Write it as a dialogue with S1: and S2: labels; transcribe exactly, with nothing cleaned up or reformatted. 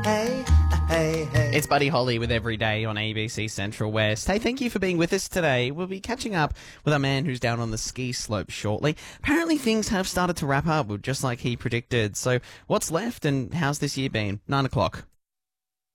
S1: hey, hey, hey.
S2: It's Buddy Holly with Every Day on A B C Central West. Hey, thank you for being with us today. We'll be catching up with a man who's down on the ski slope shortly. Apparently things have started to wrap up, just like he predicted. So what's left and how's this year been? Nine o'clock.